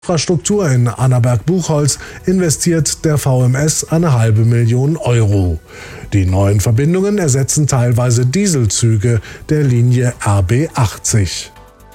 Infrastruktur in Annaberg-Buchholz investiert der VMS 500.000 Euro. Die neuen Verbindungen ersetzen teilweise Dieselzüge der Linie RB 80.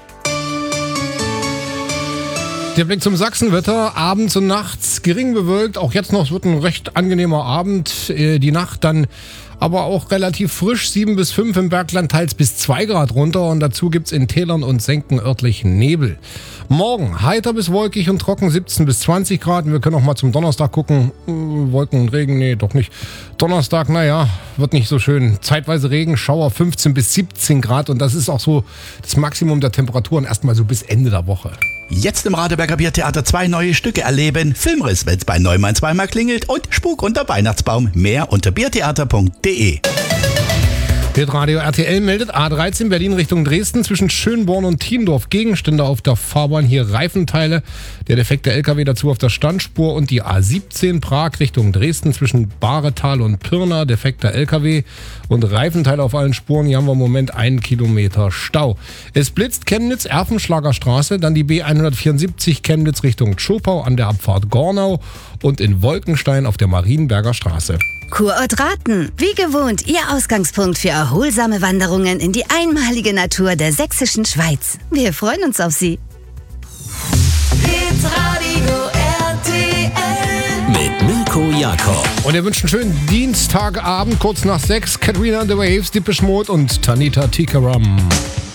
Der Blick zum Sachsenwetter, abends und nachts gering bewölkt, auch jetzt noch, es wird ein recht angenehmer Abend, die Nacht dann aber auch relativ frisch, 7 bis 5 im Bergland, teils bis 2 Grad runter und dazu gibt's in Tälern und Senken örtlich Nebel. Morgen heiter bis wolkig und trocken, 17 bis 20 Grad. Wir können auch mal zum Donnerstag gucken, Wolken und Regen, nee, doch nicht. Donnerstag, naja, wird nicht so schön. Zeitweise Regen, Schauer 15 bis 17 Grad und das ist auch so das Maximum der Temperaturen erstmal so bis Ende der Woche. Jetzt im Radeberger Biertheater 2 neue Stücke erleben. Filmriss, wenn's bei Neumann zweimal klingelt und Spuk unter Weihnachtsbaum. Mehr unter biertheater.de. Hitradio RTL meldet A13 Berlin Richtung Dresden zwischen Schönborn und Thiendorf. Gegenstände auf der Fahrbahn, hier Reifenteile, der defekte LKW dazu auf der Standspur und die A17 Prag Richtung Dresden zwischen Bahretal und Pirna, defekter LKW und Reifenteile auf allen Spuren. Hier haben wir im Moment 1 Kilometer Stau. Es blitzt Chemnitz, Erfenschlager Straße, dann die B174 Chemnitz Richtung Tschopau an der Abfahrt Gornau und in Wolkenstein auf der Marienberger Straße. Kurort Raten. Wie gewohnt, Ihr Ausgangspunkt für erholsame Wanderungen in die einmalige Natur der sächsischen Schweiz. Wir freuen uns auf Sie. Hitradio RTL mit Mirko Jakob. Und wir wünschen einen schönen Dienstagabend, kurz nach 6. Katrina and the Waves, Depeche Mode und Tanita Tikaram.